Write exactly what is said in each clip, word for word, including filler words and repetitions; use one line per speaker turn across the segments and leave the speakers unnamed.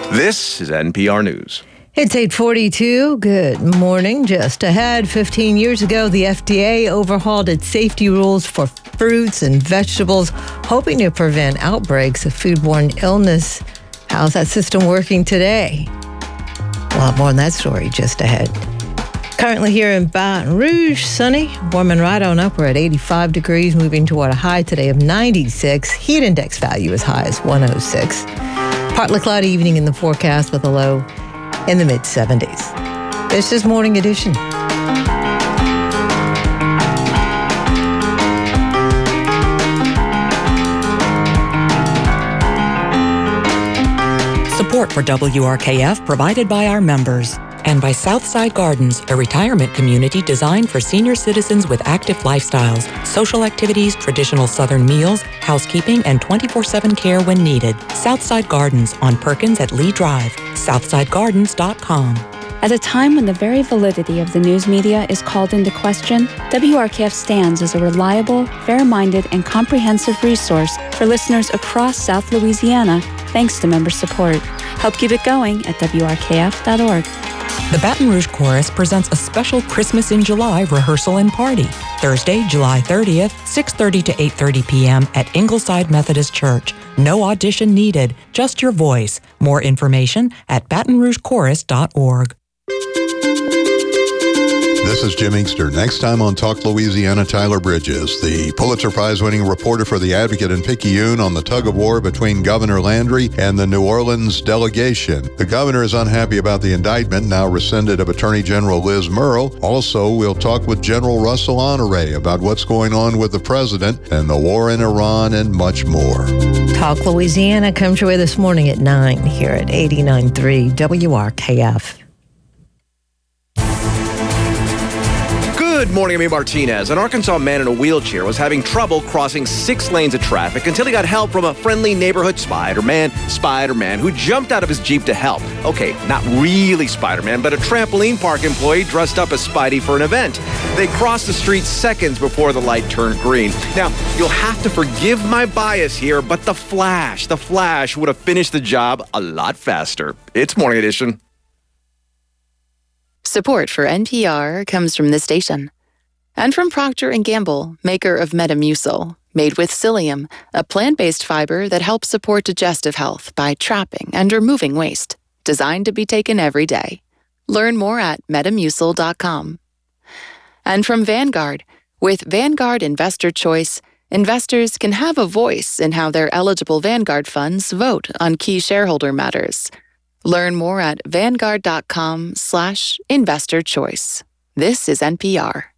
This is N P R News.
It's eight forty-two. Good morning. Just ahead, fifteen years ago, the F D A overhauled its safety rules for fruits and vegetables, hoping to prevent outbreaks of foodborne illness. How's that system working today? We'll have more on that story just ahead. Currently here in Baton Rouge, sunny, warming right on up. We're at eighty-five degrees, moving toward a high today of ninety-six. Heat index value as high as one oh six. Partly cloudy evening in the forecast with a low in the mid seventies. This is Morning Edition.
Support for W R K F provided by our members and by Southside Gardens, a retirement community designed for senior citizens with active lifestyles, social activities, traditional Southern meals, housekeeping, and twenty-four seven care when needed. Southside Gardens on Perkins at Lee Drive, southside gardens dot com.
At a time when the very validity of the news media is called into question, W R K F stands as a reliable, fair-minded, and comprehensive resource for listeners across South Louisiana, thanks to member support. Help keep it going at W R K F dot org.
The Baton Rouge Chorus presents a special Christmas in July rehearsal and party. Thursday, July thirtieth, six thirty to eight thirty p.m. at Ingleside Methodist Church. No audition needed, just your voice. More information at baton rouge chorus dot org.
This is Jim Inkster. Next time on Talk Louisiana, Tyler Bridges, the Pulitzer Prize-winning reporter for The Advocate in Picayune on the tug-of-war between Governor Landry and the New Orleans delegation. The governor is unhappy about the indictment, now rescinded, of Attorney General Liz Murrill. Also, we'll talk with General Russell Honore about what's going on with the president and the war in Iran and much more.
Talk Louisiana comes your way this morning at nine here at eighty-nine point three W R K F.
Good morning, I'm Amy Martinez. An Arkansas man in a wheelchair was having trouble crossing six lanes of traffic until he got help from a friendly neighborhood Spider-Man, Spider-Man, who jumped out of his Jeep to help. Okay, not really Spider-Man, but a trampoline park employee dressed up as Spidey for an event. They crossed the street seconds before the light turned green. Now, you'll have to forgive my bias here, but the Flash, the Flash would have finished the job a lot faster. It's Morning Edition.
Support for N P R comes from this station and from Procter and Gamble, maker of Metamucil, made with psyllium, a plant-based fiber that helps support digestive health by trapping and removing waste, designed to be taken every day. Learn more at metamucil dot com. And from Vanguard, with Vanguard Investor Choice, investors can have a voice in how their eligible Vanguard funds vote on key shareholder matters. Learn more at vanguard dot com slash investor choice. This is N P R.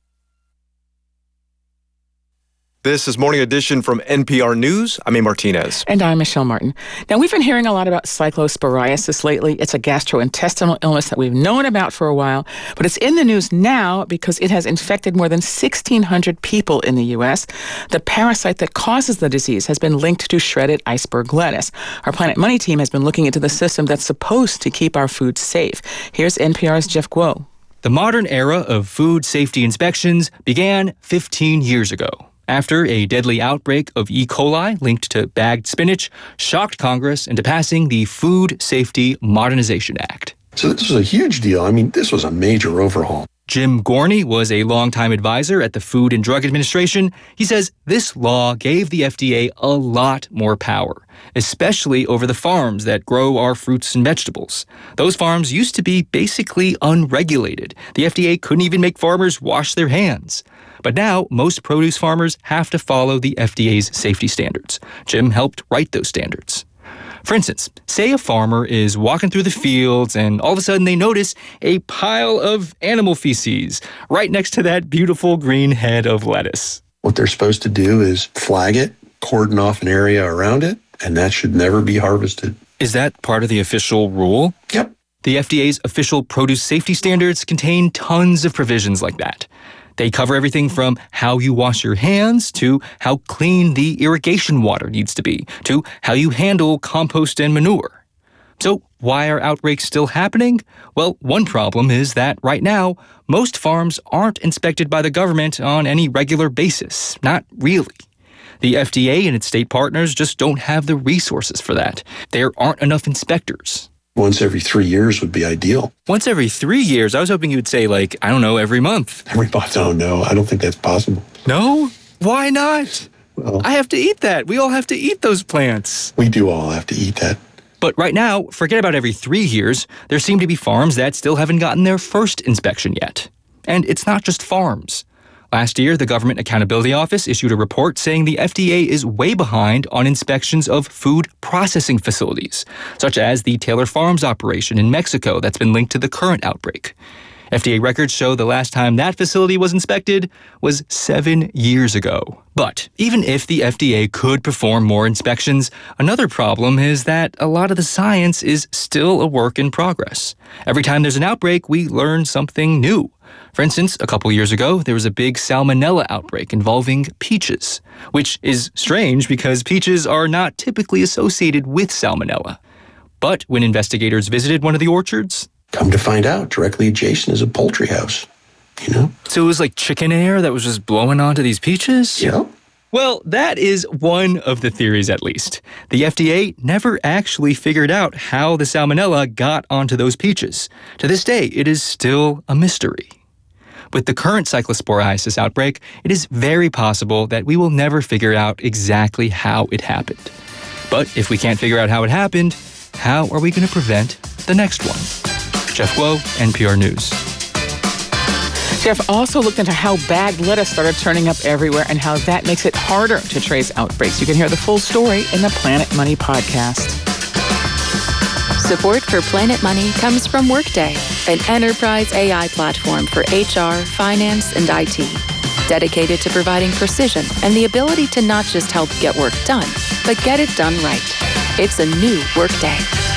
This is Morning Edition from N P R News. I'm A. Martinez.
And I'm Michelle Martin. Now, we've been hearing a lot about cyclosporiasis lately. It's a gastrointestinal illness that we've known about for a while, but it's in the news now because it has infected more than sixteen hundred people in the U S. The parasite that causes the disease has been linked to shredded iceberg lettuce. Our Planet Money team has been looking into the system that's supposed to keep our food safe. Here's N P R's Jeff Guo.
The modern era of food safety inspections began fifteen years ago, after a deadly outbreak of E. coli linked to bagged spinach shocked Congress into passing the Food Safety Modernization Act.
So this was a huge deal. I mean, this was a major overhaul.
Jim Gorney was a longtime advisor at the Food and Drug Administration. He says this law gave the F D A a lot more power, especially over the farms that grow our fruits and vegetables. Those farms used to be basically unregulated. The F D A couldn't even make farmers wash their hands. But now, most produce farmers have to follow the F D A's safety standards. Jim helped write those standards. For instance, say a farmer is walking through the fields and all of a sudden they notice a pile of animal feces right next to that beautiful green head of lettuce.
What they're supposed to do is flag it, cordon off an area around it, and that should never be harvested.
Is that part of the official rule?
Yep.
The F D A's official produce safety standards contain tons of provisions like that. They cover everything from how you wash your hands to how clean the irrigation water needs to be to how you handle compost and manure. So why are outbreaks still happening? Well, one problem is that right now, most farms aren't inspected by the government on any regular basis. Not really. The F D A and its state partners just don't have the resources for that. There aren't enough inspectors.
once every three years would be ideal.
Once every three years? I was hoping you would say, like, I don't know, every month.
Every month? Oh, no. I don't think that's possible.
No? Why not?
Well,
I have to eat that. We all have to eat those plants.
We do all have to eat that.
But right now, forget about every three years. There seem to be farms that still haven't gotten their first inspection yet. And it's not just farms. Last year, the Government Accountability Office issued a report saying the F D A is way behind on inspections of food processing facilities, such as the Taylor Farms operation in Mexico that's been linked to the current outbreak. F D A records show the last time that facility was inspected was seven years ago. But even if the F D A could perform more inspections, another problem is that a lot of the science is still a work in progress. Every time there's an outbreak, we learn something new. For instance, a couple years ago, there was a big salmonella outbreak involving peaches, which is strange because peaches are not typically associated with salmonella. But when investigators visited one of the orchards,
come to find out, directly adjacent is a poultry house, you know?
So it was like chicken air that was just blowing onto these peaches?
Yeah.
Well, that is one of the theories, at least. The F D A never actually figured out how the salmonella got onto those peaches. To this day, it is still a mystery. With the current cyclosporiasis outbreak, it is very possible that we will never figure out exactly how it happened. But if we can't figure out how it happened, how are we going to prevent the next one? Jeff Guo, N P R News.
Jeff also looked into how bagged lettuce started turning up everywhere and how that makes it harder to trace outbreaks. You can hear the full story in the Planet Money podcast.
Support for Planet Money comes from Workday, an enterprise A I platform for H R, finance, and I T. Dedicated to providing precision and the ability to not just help get work done, but get it done right. It's a new Workday.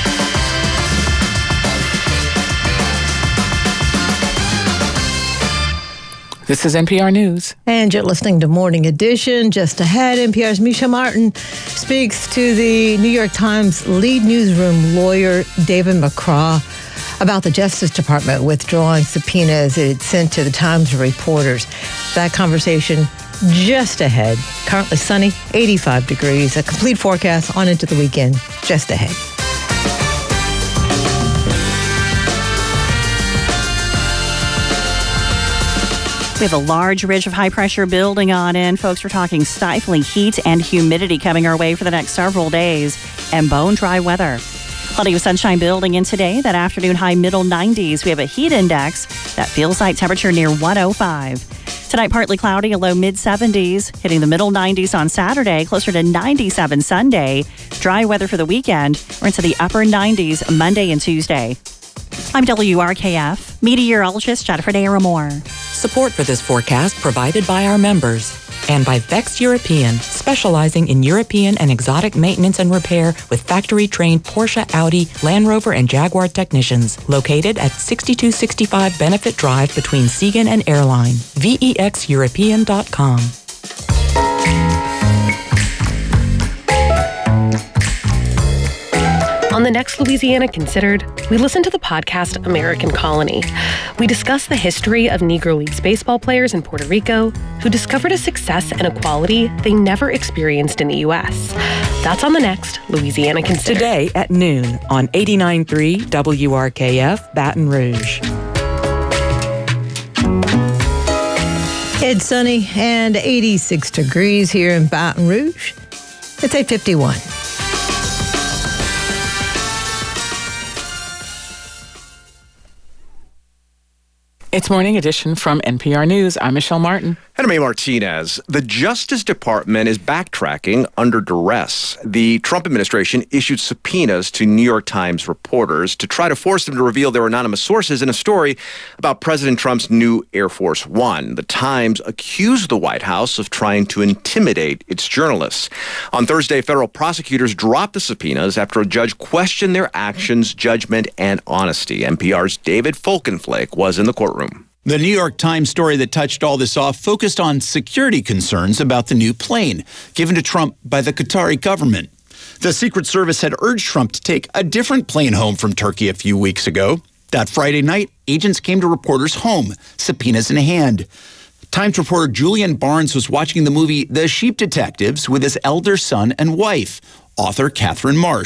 This is N P R News.
And you're listening to Morning Edition. Just ahead, N P R's Misha Martin speaks to the New York Times lead newsroom lawyer, David McCraw, about the Justice Department withdrawing subpoenas it sent to the Times reporters. That conversation just ahead. Currently sunny, eighty-five degrees. A complete forecast on into the weekend just ahead.
We have a large ridge of high pressure building on in. Folks, we're talking stifling heat and humidity coming our way for the next several days and bone dry weather. Plenty of sunshine building in today. That afternoon high middle nineties. We have a heat index that feels like temperature near one oh five. Tonight partly cloudy, a low mid seventies. Hitting the middle nineties on Saturday, closer to ninety-seven Sunday. Dry weather for the weekend. We're into the upper nineties Monday and Tuesday. I'm W R K F meteorologist Jennifer Daramore.
Support for this forecast provided by our members and by Vex European, specializing in European and exotic maintenance and repair with factory-trained Porsche, Audi, Land Rover, and Jaguar technicians. Located at sixty-two sixty-five Benefit Drive between Siegen and Airline. V E X European dot com.
On the next Louisiana Considered, we listen to the podcast American Colony. We discuss the history of Negro Leagues baseball players in Puerto Rico who discovered a success and equality they never experienced in the U S. That's on the next Louisiana Considered.
Today at noon on eighty-nine point three W R K F Baton Rouge.
It's sunny and eighty-six degrees here in Baton Rouge. It's eight fifty-one.
It's Morning Edition from N P R News. I'm Michelle Martin.
And I'm A. Martinez. The Justice Department is backtracking under duress. The Trump administration issued subpoenas to New York Times reporters to try to force them to reveal their anonymous sources in a story about President Trump's new Air Force One. The Times accused the White House of trying to intimidate its journalists. On Thursday, federal prosecutors dropped the subpoenas after a judge questioned their actions, judgment, and honesty. N P R's David Folkenflake was in the courtroom.
The New York Times story that touched all this off focused on security concerns about the new plane given to Trump by the Qatari government. The Secret Service had urged Trump to take a different plane home from Turkey a few weeks ago. That Friday night, agents came to reporters' home, subpoenas in hand. Times reporter Julian Barnes was watching the movie The Sheep Detectives with his elder son and wife, author Catherine Marsh.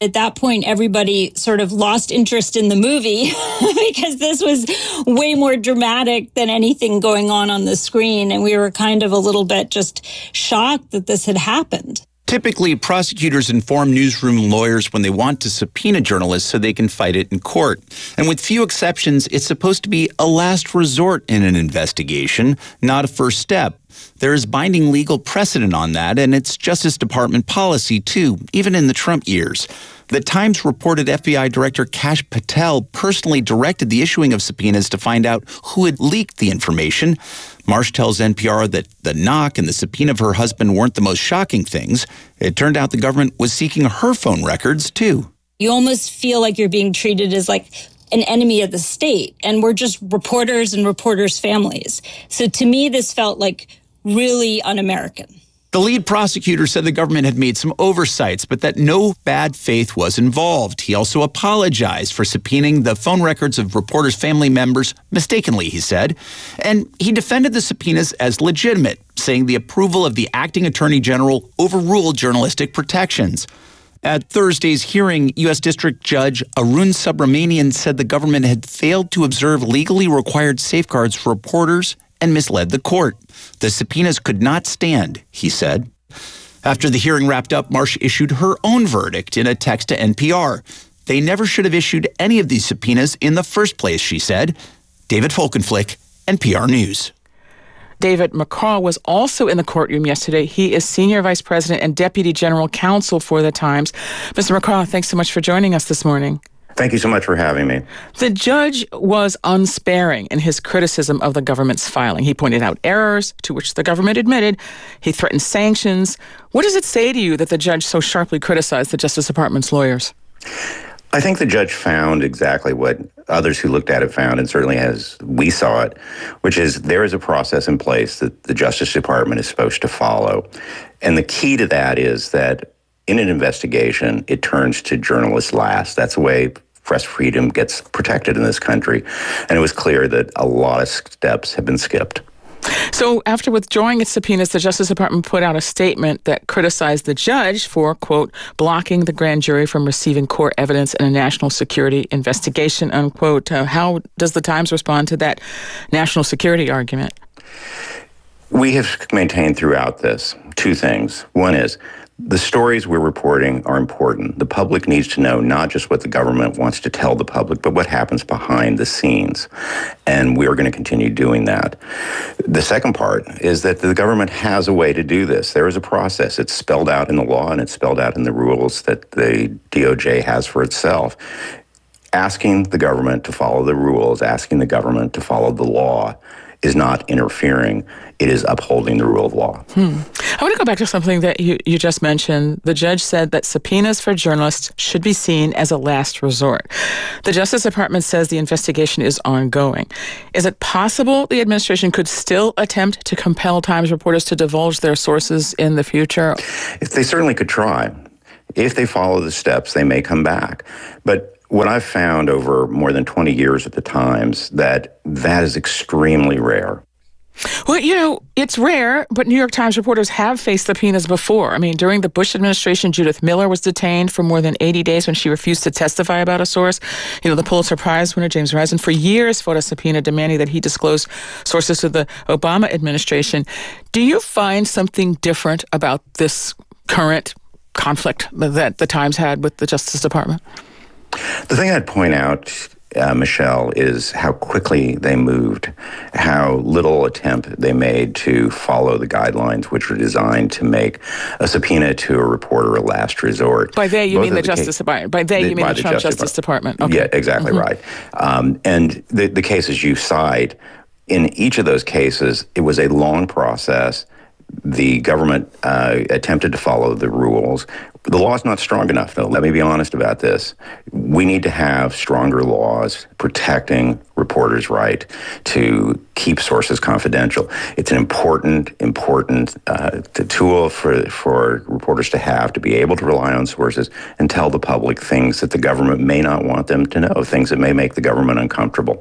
At that point, everybody sort of lost interest in the movie because this was way more dramatic than anything going on on the screen. And we were kind of a little bit just shocked that this had happened.
Typically, prosecutors inform newsroom lawyers when they want to subpoena journalists so they can fight it in court. And with few exceptions, it's supposed to be a last resort in an investigation, not a first step. There is binding legal precedent on that, and it's Justice Department policy, too, even in the Trump years. The Times reported F B I Director Kash Patel personally directed the issuing of subpoenas to find out who had leaked the information. Marsh tells N P R that the knock and the subpoena of her husband weren't the most shocking things. It turned out the government was seeking her phone records, too.
You almost feel like you're being treated as like an enemy of the state, and we're just reporters and reporters' families. So to me, this felt like really un-American.
The lead prosecutor said the government had made some oversights, but that no bad faith was involved. He also apologized for subpoenaing the phone records of reporters' family members mistakenly, he said. And he defended the subpoenas as legitimate, saying the approval of the acting attorney general overruled journalistic protections. At Thursday's hearing, U S District Judge Arun Subramanian said the government had failed to observe legally required safeguards for reporters and misled the court. The subpoenas could not stand, he said. After the hearing wrapped up, Marsh issued her own verdict in a text to N P R. They never should have issued any of these subpoenas in the first place, she said. David Folkenflik, N P R News.
David McCall was also in the courtroom yesterday. He is Senior Vice President and Deputy General Counsel for the Times. Mister McCall, thanks so much for joining us this morning.
Thank you so much for having me.
The judge was unsparing in his criticism of the government's filing. He pointed out errors, to which the government admitted. He threatened sanctions. What does it say to you that the judge so sharply criticized the Justice Department's lawyers?
I think the judge found exactly what others who looked at it found, and certainly as we saw it, which is there is a process in place that the Justice Department is supposed to follow. And the key to that is that in an investigation, it turns to journalists last. That's the way press freedom gets protected in this country. And it was clear that a lot of steps have been skipped.
So after withdrawing its subpoenas, the Justice Department put out a statement that criticized the judge for, quote, blocking the grand jury from receiving core evidence in a national security investigation, unquote. Uh, how does the Times respond to that national security argument?
We have maintained throughout this two things. One is the stories we're reporting are important. The public needs to know not just what the government wants to tell the public, but what happens behind the scenes. And we're going to continue doing that. The second part is that the government has a way to do this. There is a process. It's spelled out in the law and it's spelled out in the rules that the D O J has for itself. Asking the government to follow the rules, asking the government to follow the law is not interfering. It is upholding the rule of law.
Hmm. I want to go back to something that you, you just mentioned. The judge said that subpoenas for journalists should be seen as a last resort. The Justice Department says the investigation is ongoing. Is it possible the administration could still attempt to compel Times reporters to divulge their sources in the future?
If they certainly could try. If they follow the steps, they may come back. But what I've found over more than twenty years at the Times, that that is extremely rare.
Well, you know, it's rare, but New York Times reporters have faced subpoenas before. I mean, during the Bush administration, Judith Miller was detained for more than eighty days when she refused to testify about a source. You know, the Pulitzer Prize winner, James Risen, for years fought a subpoena demanding that he disclose sources to the Obama administration. Do you find something different about this current conflict that the Times had with the Justice Department?
The thing I'd point out, uh, Michelle, is how quickly they moved, how little attempt they made to follow the guidelines which were designed to make a subpoena to a reporter a last resort.
By they, you
Both
mean the,
the
Justice
ca-
Department. By they,
the,
you mean the,
the
Trump
Justice,
Justice Department. Okay.
Yeah, exactly
mm-hmm.
right. Um, and the, the cases you cite, in each of those cases, it was a long process. The government uh, attempted to follow the rules. The law is not strong enough, though. Let me be honest about this. We need to have stronger laws protecting reporters' right to keep sources confidential. It's an important, important uh, tool for, for reporters to have, to be able to rely on sources and tell the public things that the government may not want them to know, things that may make the government uncomfortable.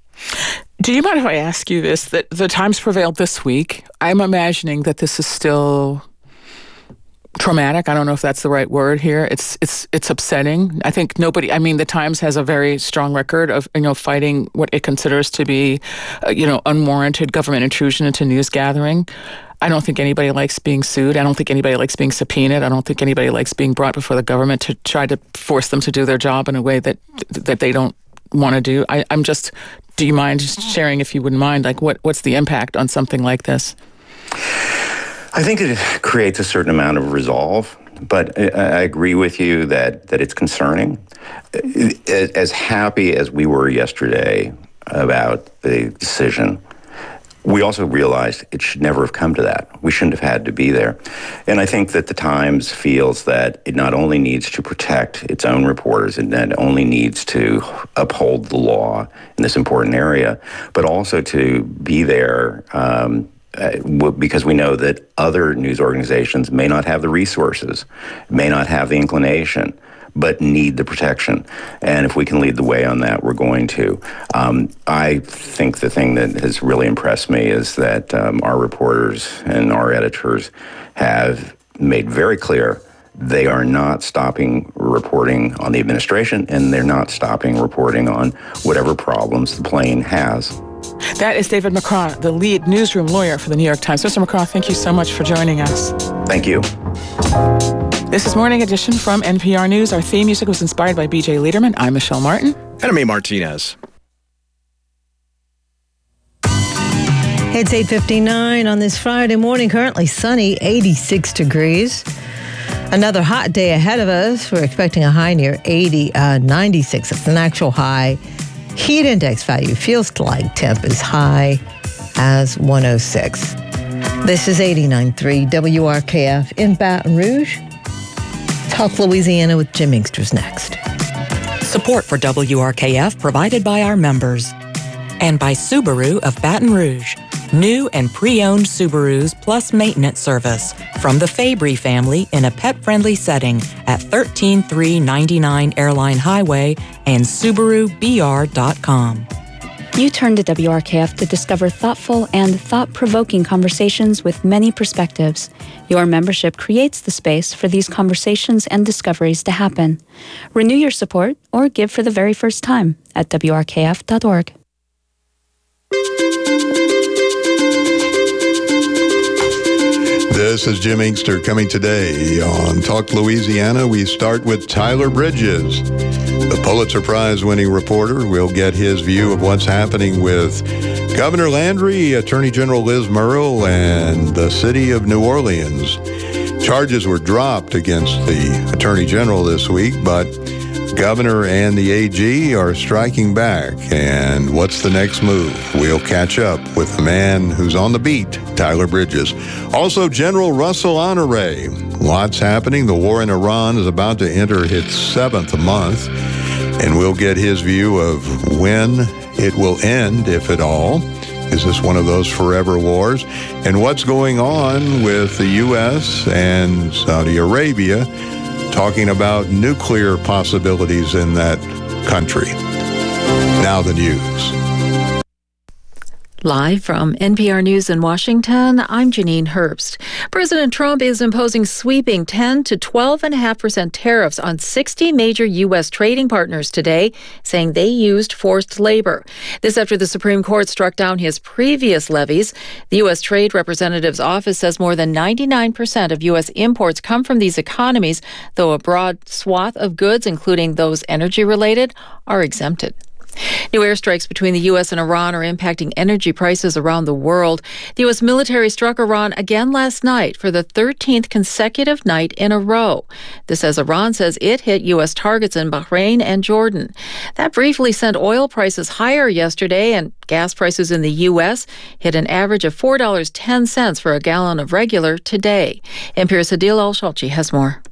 Do you mind if I ask you this? That the Times prevailed this week. I'm imagining that this is still traumatic. I don't know if that's the right word here. It's it's it's upsetting. I think nobody. I mean, the Times has a very strong record of you know fighting what it considers to be, uh, you know, unwarranted government intrusion into news gathering. I don't think anybody likes being sued. I don't think anybody likes being subpoenaed. I don't think anybody likes being brought before the government to try to force them to do their job in a way that that they don't want to do. I, I'm just. Do you mind just sharing, if you wouldn't mind, like what what's the impact on something like this?
I think it creates a certain amount of resolve, but I agree with you that, that it's concerning. As happy as we were yesterday about the decision, we also realized it should never have come to that. We shouldn't have had to be there. And I think that the Times feels that it not only needs to protect its own reporters and it only needs to uphold the law in this important area, but also to be there um, Uh, because we know that other news organizations may not have the resources, may not have the inclination, but need the protection. And if we can lead the way on that, we're going to. Um, I think the thing that has really impressed me is that um, our reporters and our editors have made very clear they are not stopping reporting on the administration, and they're not stopping reporting on whatever problems the plane has.
That is David McCraw, the lead newsroom lawyer for the New York Times. Mister McCraw, thank you so much for joining us.
Thank you.
This is Morning Edition from N P R News. Our theme music was inspired by B J Liederman. I'm Michelle Martin.
And I'm A. Martinez.
It's eight fifty-nine on this Friday morning. Currently sunny, eighty-six degrees. Another hot day ahead of us. We're expecting a high near eighty, uh, ninety-six. It's an actual high. Heat index value feels like temp is high as one oh six. This is eighty-nine point three W R K F in Baton Rouge. Talk Louisiana with Jim Inkster's next.
Support for W R K F provided by our members and by Subaru of Baton Rouge. New and pre-owned Subarus plus maintenance service from the Fabry family in a pet-friendly setting at thirteen three ninety-nine Airline Highway and Subaru B R dot com.
You turn to W R K F to discover thoughtful and thought-provoking conversations with many perspectives. Your membership creates the space for these conversations and discoveries to happen. Renew your support or give for the very first time at W R K F dot org.
This is Jim Inkster coming today on Talk Louisiana. We start with Tyler Bridges, the Pulitzer Prize winning reporter. We'll get his view of what's happening with Governor Landry, Attorney General Liz Murrill, and the city of New Orleans. Charges were dropped against the Attorney General this week, but Governor and the A G are striking back. And what's the next move? We'll catch up with the man who's on the beat, Tyler Bridges. Also, General Russell Honore. Lots happening. The war in Iran is about to enter its seventh month, and we'll get his view of when it will end, if at all. Is this one of those forever wars? And what's going on with the U S and Saudi Arabia talking about nuclear possibilities in that country. Now the news.
Live from N P R News in Washington, I'm Janine Herbst. President Trump is imposing sweeping ten to twelve point five percent tariffs on sixty major U S trading partners today, saying they used forced labor. This after the Supreme Court struck down his previous levies. The U S Trade Representative's office says more than ninety-nine percent of U S imports come from these economies, though a broad swath of goods, including those energy-related, are exempted. New airstrikes between the U S and Iran are impacting energy prices around the world. The U S military struck Iran again last night for the thirteenth consecutive night in a row. This as Iran says it hit U S targets in Bahrain and Jordan. That briefly sent oil prices higher yesterday, and gas prices in the U S hit an average of four dollars and ten cents for a gallon of regular today. N P R's Hadil El-Shalchi has more.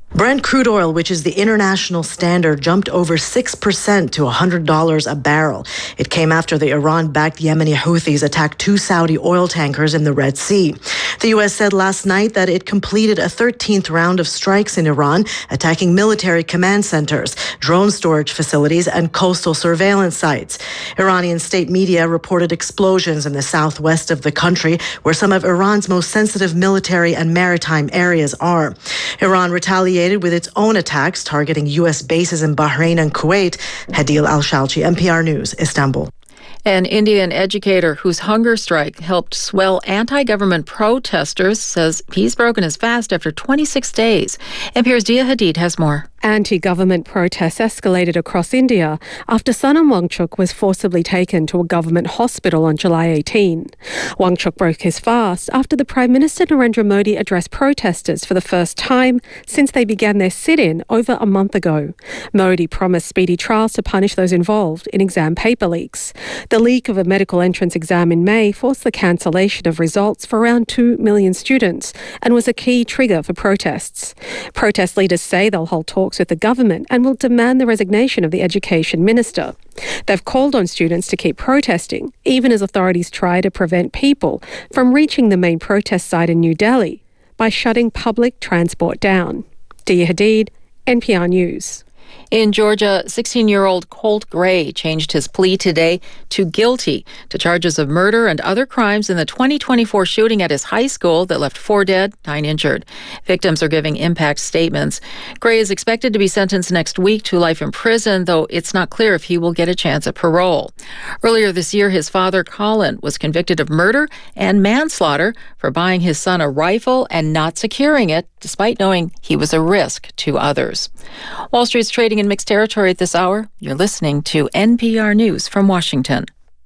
Brent crude oil, which is the international standard, jumped over six percent to one hundred dollars a barrel. It came after the Iran-backed Yemeni Houthis attacked two Saudi oil tankers in the Red Sea. The U S said last night that it completed a thirteenth round of strikes in Iran, attacking military command centers, drone storage facilities, and coastal surveillance sites. Iranian state media reported explosions in the southwest of the country, where some of Iran's most sensitive military and maritime areas are. Iran retaliated with its own attacks targeting U S bases in Bahrain and Kuwait. Hadil Al-Shalchi, N P R News, Istanbul.
An Indian educator whose hunger strike helped swell anti-government protesters says he's broken his fast after twenty-six days. N P R's Dia Hadid has more.
Anti-government protests escalated across India after Sonam Wangchuk was forcibly taken to a government hospital on July eighteenth. Wangchuk broke his fast after the Prime Minister Narendra Modi addressed protesters for the first time since they began their sit-in over a month ago. Modi promised speedy trials to punish those involved in exam paper leaks. The leak of a medical entrance exam in May forced the cancellation of results for around two million students and was a key trigger for protests. Protest leaders say they'll hold talks with the government and will demand the resignation of the education minister. They've called on students to keep protesting, even as authorities try to prevent people from reaching the main protest site in New Delhi by shutting public transport down. Dia Hadid, N P R News.
In Georgia, sixteen-year-old Colt Gray changed his plea today to guilty to charges of murder and other crimes in the twenty twenty-four shooting at his high school that left four dead, nine injured. Victims are giving impact statements. Gray is expected to be sentenced next week to life in prison, though it's not clear if he will get a chance at parole. Earlier this year, his father, Colin, was convicted of murder and manslaughter for buying his son a rifle and not securing it, despite knowing he was a risk to others. Wall Street's trading in mixed territory at this hour. You're listening to N P R News from Washington.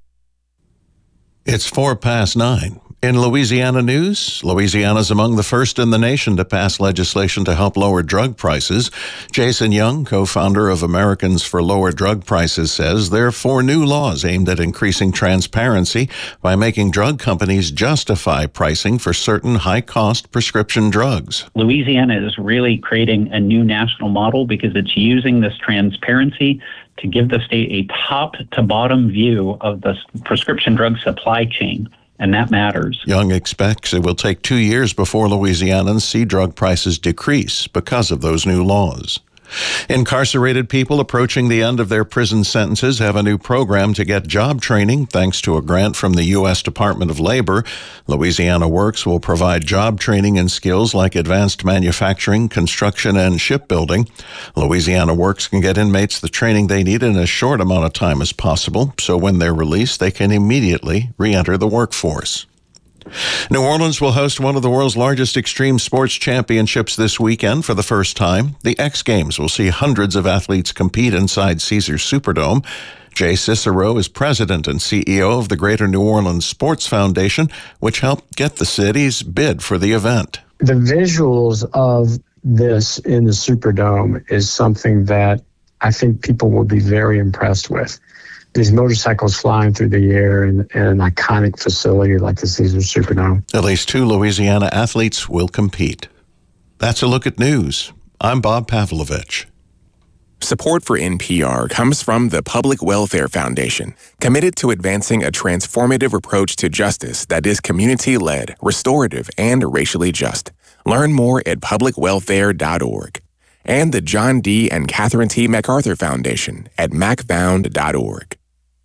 It's four past nine. In Louisiana news, Louisiana's among the first in the nation to pass legislation to help lower drug prices. Jason Young, co-founder of Americans for Lower Drug Prices, says there are four new laws aimed at increasing transparency by making drug companies justify pricing for certain high-cost prescription drugs.
Louisiana is really creating a new national model because it's using this transparency to give the state a top-to-bottom view of the prescription drug supply chain. And that matters.
Young expects it will take two years before Louisianans see drug prices decrease because of those new laws. Incarcerated people approaching the end of their prison sentences have a new program to get job training thanks to a grant from the U S Department of Labor. Louisiana Works will provide job training in skills like advanced manufacturing, construction, and shipbuilding. Louisiana Works can get inmates the training they need in as short amount of time as possible, so when they're released, they can immediately re-enter the workforce. New Orleans will host one of the world's largest extreme sports championships this weekend for the first time. The X Games will see hundreds of athletes compete inside Caesars Superdome. Jay Cicero is president and C E O of the Greater New Orleans Sports Foundation, which helped get the city's bid for the event.
The visuals of this in the Superdome is something that I think people will be very impressed with. These motorcycles flying through the air in, in an iconic facility like the Caesars Superdome.
At least two Louisiana athletes will compete. That's a look at news. I'm Bob Pavlovich.
Support for N P R comes from the Public Welfare Foundation, committed to advancing a transformative approach to justice that is community-led, restorative, and racially just. Learn more at public welfare dot org. And the John D. and Catherine T. MacArthur Foundation at mac found dot org.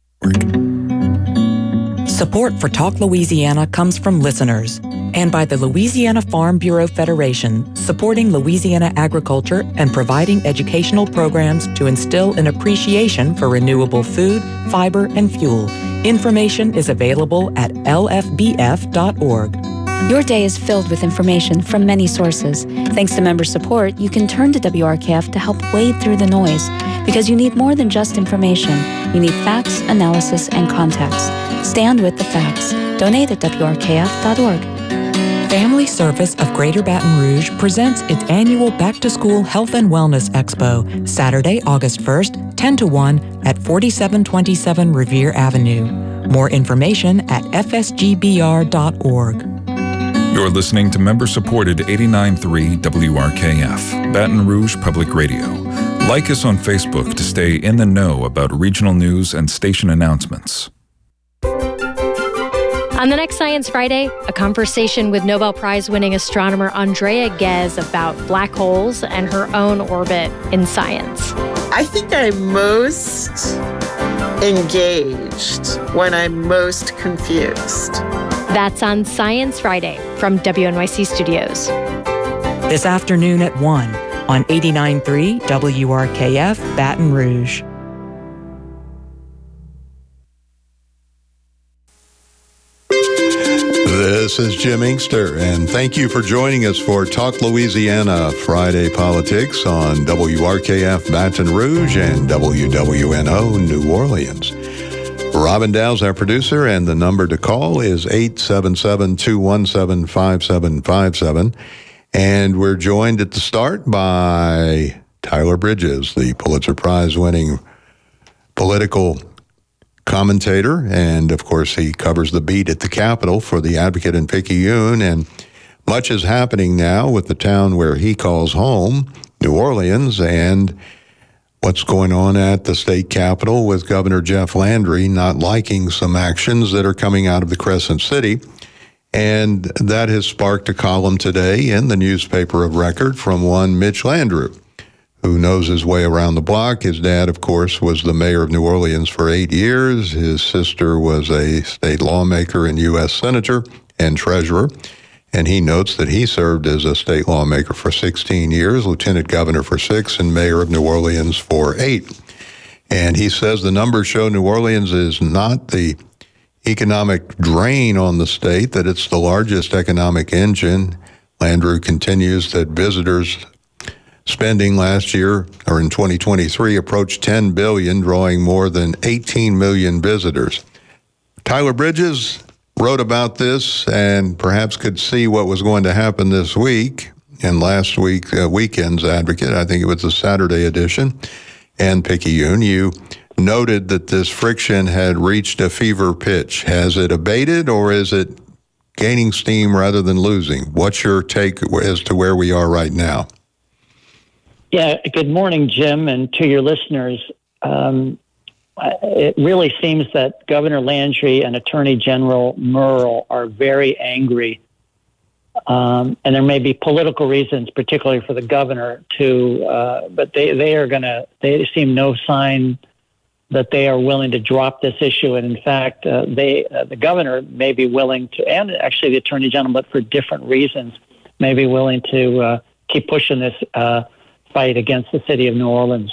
Support for Talk Louisiana comes from listeners and by the Louisiana Farm Bureau Federation, supporting Louisiana agriculture and providing educational programs to instill an appreciation for renewable food, fiber, and fuel. Information is available at L F B F dot org.
Your day is filled with information from many sources. Thanks to member support, you can turn to W R K F to help wade through the noise. Because you need more than just information. You need facts, analysis, and context. Stand with the facts. Donate at W R K F dot org.
Family Service of Greater Baton Rouge presents its annual Back to School Health and Wellness Expo, Saturday, August first, ten to one at forty-seven twenty-seven Revere Avenue. More information at F S G B R dot org.
You're listening to member-supported eighty-nine point three W R K F, Baton Rouge Public Radio. Like us on Facebook to stay in the know about regional news and station announcements.
On the next Science Friday, a conversation with Nobel Prize-winning astronomer Andrea Ghez about black holes and her own orbit in science.
I think I'm most engaged when I'm most confused.
That's on Science Friday from W N Y C Studios.
This afternoon at one on eighty-nine point three W R K F, Baton Rouge.
This is Jim Inkster, and thank you for joining us for Talk Louisiana Friday Politics on W R K F Baton Rouge and W W N O New Orleans. Robin Dow's our producer, and the number to call is eight seven seven, two one seven, five seven five seven. And we're joined at the start by Tyler Bridges, the Pulitzer Prize-winning political commentator, and of course he covers the beat at the Capitol for the Advocate in Picayune, and much is happening now with the town where he calls home, New Orleans, and what's going on at the state capitol with Governor Jeff Landry not liking some actions that are coming out of the Crescent City. And that has sparked a column today in the newspaper of record from one Mitch Landrieu, who knows his way around the block. His dad, of course, was the mayor of New Orleans for eight years. His sister was a state lawmaker and U S senator and treasurer. And he notes that he served as a state lawmaker for sixteen years, lieutenant governor for six, and mayor of New Orleans for eight. And he says the numbers show New Orleans is not the economic drain on the state, that it's the largest economic engine. Landrieu continues that visitors spending last year, or in twenty twenty-three, approached ten billion dollars, drawing more than eighteen million visitors. Tyler Bridges wrote about this and perhaps could see what was going to happen this week. And last week, uh, weekend's Advocate, I think it was the Saturday edition, and Picayune, you noted that this friction had reached a fever pitch. Has it abated, or is it gaining steam rather than losing? What's your take as to where we are right now?
Yeah, good morning, Jim, and to your listeners. Um, it really seems that Governor Landry and Attorney General Murrell are very angry, um, and there may be political reasons, particularly for the governor, to. Uh, but they they are going to. They seem no sign that they are willing to drop this issue, and in fact, uh, they uh, the governor may be willing to, and actually the Attorney General, but for different reasons, may be willing to uh, keep pushing this Uh, fight against the city of New Orleans.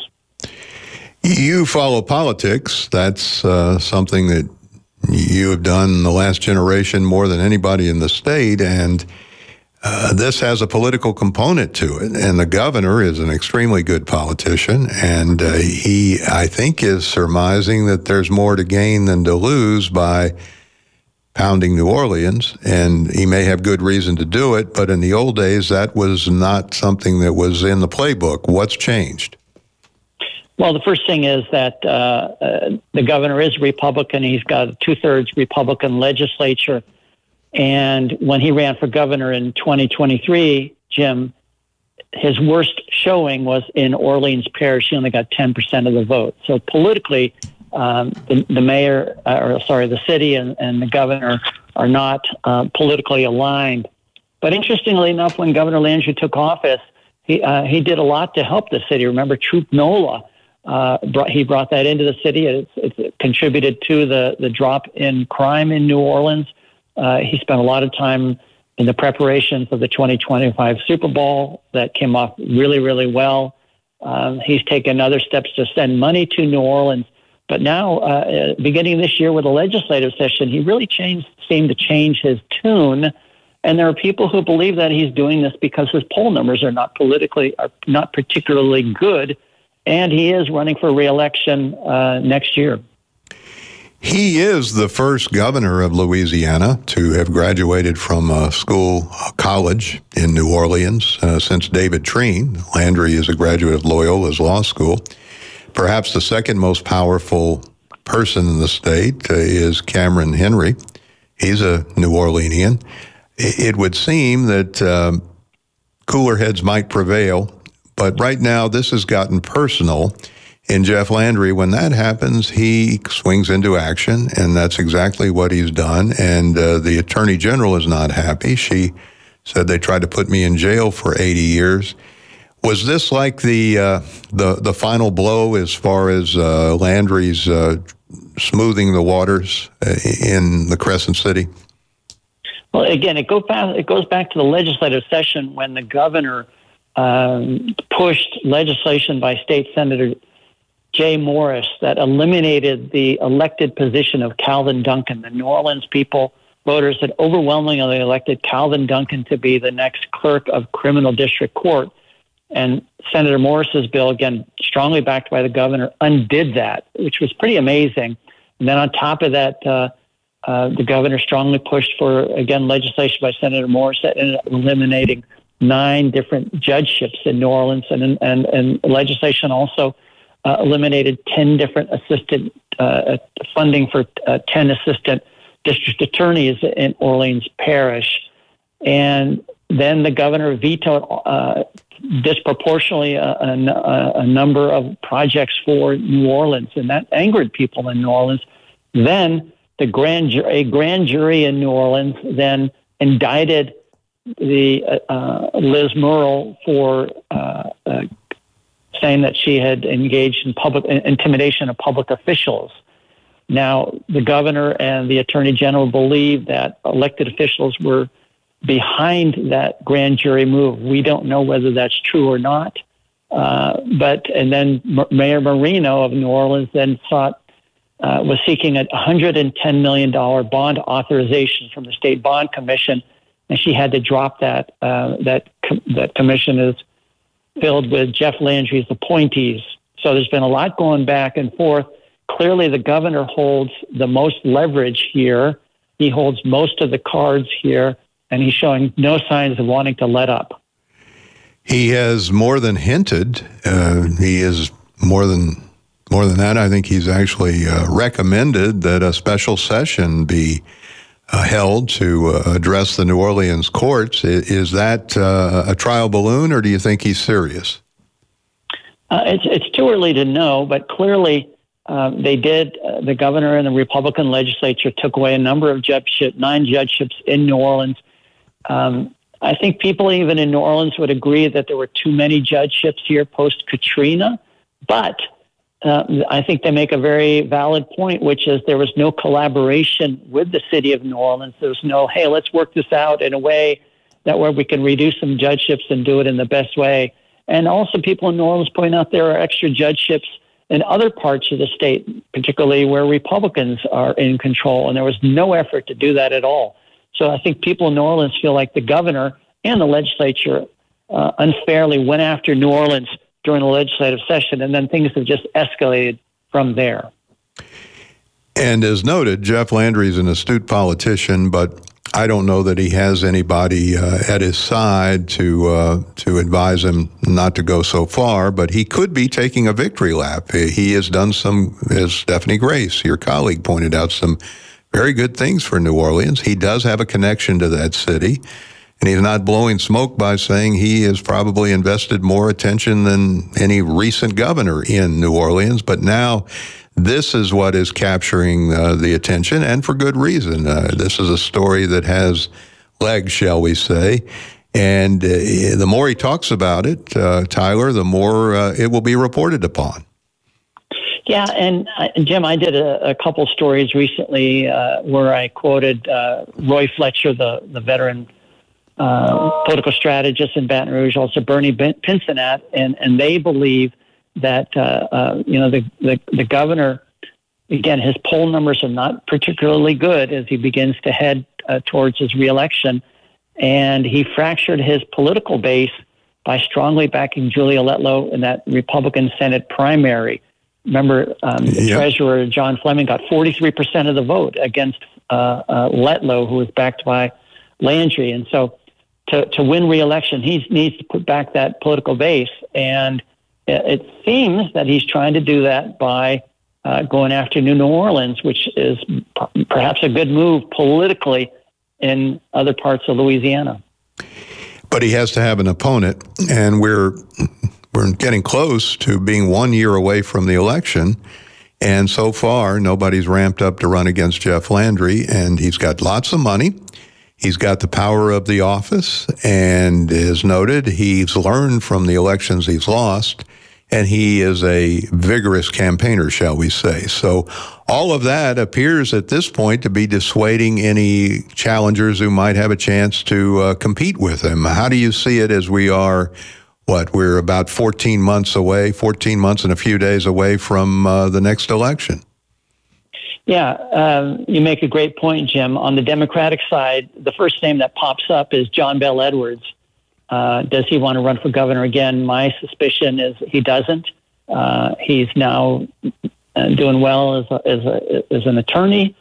You follow politics. That's uh, something that you have done the last generation more than anybody in the state, and uh, this has a political component to it. And the governor is an extremely good politician, and uh, he, I think, is surmising that there's more to gain than to lose by pounding New Orleans, and he may have good reason to do it, but in the old days, that was not something that was in the playbook. What's changed?
Well, the first thing is that uh, uh, the governor is Republican. He's got a two-thirds Republican legislature, and when he ran for governor in twenty twenty-three, Jim, his worst showing was in Orleans Parish. He only got ten percent of the vote. So politically, Um, the, the mayor, uh, or sorry, the city and, and the governor are not uh, politically aligned. But interestingly enough, when Governor Landry took office, he uh, he did a lot to help the city. Remember, Troop NOLA, uh, brought, he brought that into the city. It, it contributed to the, the drop in crime in New Orleans. Uh, he spent a lot of time in the preparations of the twenty twenty-five Super Bowl. That came off really, really well. Um, he's taken other steps to send money to New Orleans. But now, uh, beginning this year with the legislative session, he really changed, seemed to change his tune. And there are people who believe that he's doing this because his poll numbers are not politically, are not particularly good. And he is running for re-election uh, next year.
He is the first governor of Louisiana to have graduated from a school, a college in New Orleans uh, since David Treen. Landry is a graduate of Loyola's law school. Perhaps the second most powerful person in the state uh, is Cameron Henry. He's a New Orleanian. it would seem that um, cooler heads might prevail. But right now, this has gotten personal. And Jeff Landry, when that happens, he swings into action, and that's exactly what he's done. And uh, the Attorney General is not happy. She said they tried to put me in jail for eighty years. Was this like the uh, the the final blow as far as uh, Landry's uh, smoothing the waters in the Crescent City?
Well, again, it goes back. It goes back to the legislative session when the governor um, pushed legislation by State Senator Jay Morris that eliminated the elected position of Calvin Duncan. The New Orleans people, voters, had overwhelmingly elected Calvin Duncan to be the next clerk of criminal district court. And Senator Morris's bill, again, strongly backed by the governor, undid that, which was pretty amazing. And then on top of that, uh, uh, the governor strongly pushed for, again, legislation by Senator Morris that ended up eliminating nine different judgeships in New Orleans, and, and, and legislation also Uh, eliminated ten different assistant uh, funding for uh, ten assistant district attorneys in Orleans Parish. And then the governor vetoed uh, disproportionately a, a, a number of projects for New Orleans, and that angered people in New Orleans. Then the grand ju- a grand jury in New Orleans then indicted the uh, Liz Murrill for uh, uh, saying that she had engaged in public intimidation of public officials. Now, the governor and the attorney general believe that elected officials were behind that grand jury move. We don't know whether that's true or not. Uh, but and then M- Mayor Marino of New Orleans then sought uh, was seeking a one hundred ten million dollars bond authorization from the State Bond Commission, and she had to drop that. Uh, that com- that commission is filled with Jeff Landry's appointees. So there's been a lot going back and forth. Clearly, the governor holds the most leverage here. He holds most of the cards here, and he's showing no signs of wanting to let up.
He has more than hinted. Uh, he is more than more than that. I think he's actually uh, recommended that a special session be uh, held to uh, address the New Orleans courts. Is, is that uh, a trial balloon, or do you think he's serious?
Uh, it's it's too early to know, but clearly uh, they did. Uh, the governor and the Republican legislature took away a number of judgeships, nine judgeships in New Orleans. Um, I think people even in New Orleans would agree that there were too many judgeships here post-Katrina, but uh, I think they make a very valid point, which is there was no collaboration with the city of New Orleans. There was no, hey, let's work this out in a way that where we can reduce some judgeships and do it in the best way. And also people in New Orleans point out there are extra judgeships in other parts of the state, particularly where Republicans are in control, and there was no effort to do that at all. So I think people in New Orleans feel like the governor and the legislature uh, unfairly went after New Orleans during the legislative session, and then things have just escalated from there.
And as noted, Jeff Landry is an astute politician, but I don't know that he has anybody uh, at his side to uh, to advise him not to go so far, but he could be taking a victory lap. He has done some, as Stephanie Grace, your colleague, pointed out, some very good things for New Orleans. He does have a connection to that city, and he's not blowing smoke by saying he has probably invested more attention than any recent governor in New Orleans. But now this is what is capturing uh, the attention, and for good reason. Uh, this is a story that has legs, shall we say. And uh, the more he talks about it, uh, Tyler, the more uh, it will be reported upon.
Yeah, and uh, Jim, I did a, a couple stories recently uh, where I quoted uh, Roy Fletcher, the, the veteran uh, political strategist in Baton Rouge, also Bernie Pincinat, and, and they believe that, uh, uh, you know, the, the, the governor, again, his poll numbers are not particularly good as he begins to head uh, towards his reelection, and he fractured his political base by strongly backing Julia Letlow in that Republican Senate primary. Remember, um, the yep. treasurer, John Fleming, got forty-three percent of the vote against uh, uh, Letlow, who was backed by Landry. And so to, to win re-election, he needs to put back that political base. And it, it seems that he's trying to do that by uh, going after New Orleans, which is p- perhaps a good move politically in other parts of Louisiana.
But he has to have an opponent, and we're we're getting close to being one year away from the election. And so far, nobody's ramped up to run against Jeff Landry, and he's got lots of money. He's got the power of the office, and as noted, he's learned from the elections he's lost, and he is a vigorous campaigner, shall we say. So all of that appears at this point to be dissuading any challengers who might have a chance to uh, compete with him. How do you see it as we are, what, we're about fourteen months away, fourteen months and a few days away from uh, the next election?
Yeah, um, you make a great point, Jim. On the Democratic side, the first name that pops up is John Bel Edwards. Uh, does he want to run for governor again? My suspicion is he doesn't. Uh, he's now uh, doing well as a, as, a, as an attorney.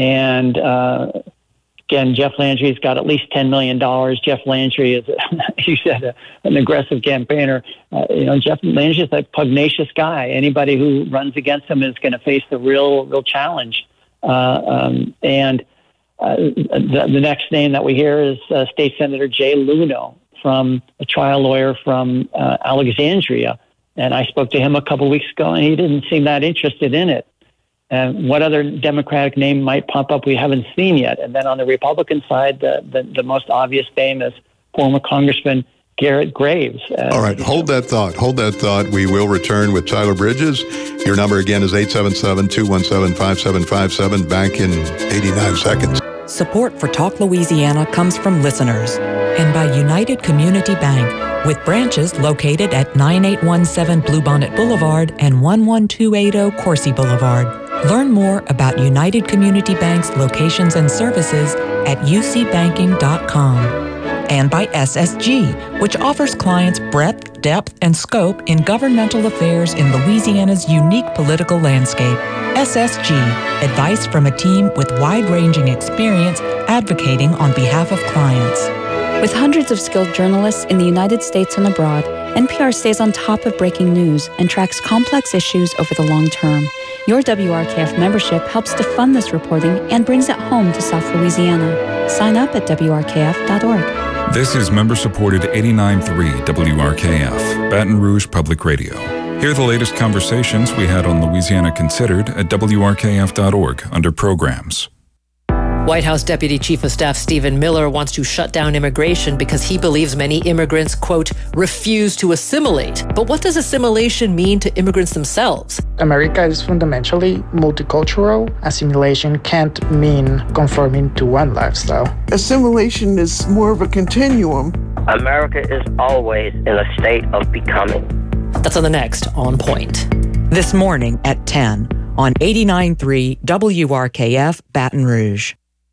And uh, again, Jeff Landry's got at least ten million dollars. Jeff Landry is, you said, a, an aggressive campaigner. Uh, you know, Jeff Landry is a pugnacious guy. Anybody who runs against him is going to face the real, real challenge. Uh, um, and uh, the, the next name that we hear is uh, State Senator Jay Luno, from a trial lawyer from uh, Alexandria. And I spoke to him a couple weeks ago, and he didn't seem that interested in it. And what other Democratic name might pop up we haven't seen yet? And then on the Republican side, the, the, the most obvious name is former Congressman Garrett Graves. Uh,
All right, hold that thought. Hold that thought. We will return with Tyler Bridges. Your number again is eight seven seven, two one seven, five seven five seven. Back in eighty-nine seconds.
Support for Talk Louisiana comes from listeners and by United Community Bank, with branches located at nine eight one seven Bluebonnet Boulevard and one one two eight zero Coursey Boulevard. Learn more about United Community Bank's locations and services at u c banking dot com. And by S S G, which offers clients breadth, depth, and scope in governmental affairs in Louisiana's unique political landscape. S S G, advice from a team with wide-ranging experience advocating on behalf of clients.
With hundreds of skilled journalists in the United States and abroad, N P R stays on top of breaking news and tracks complex issues over the long term. Your W R K F membership helps to fund this reporting and brings it home to South Louisiana. Sign up at W R K F dot org.
This is member-supported eighty-nine point three W R K F, Baton Rouge Public Radio. Hear the latest conversations we had on Louisiana Considered at W R K F dot org under Programs.
White House Deputy Chief of Staff Stephen Miller wants to shut down immigration because he believes many immigrants, quote, refuse to assimilate. But what does assimilation mean to immigrants themselves?
America is fundamentally multicultural. Assimilation can't mean conforming to one lifestyle.
Assimilation is more of a continuum.
America is always in a state of becoming.
That's on the next On Point.
This morning at ten on eighty-nine point three W R K F Baton Rouge.